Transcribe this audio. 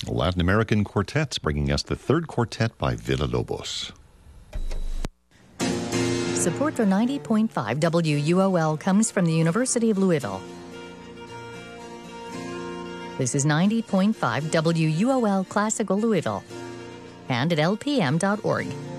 Latin American quartets bringing us the third quartet by Villalobos. Support for 90.5 WUOL comes from the University of Louisville. This is 90.5 WUOL Classical Louisville and at lpm.org.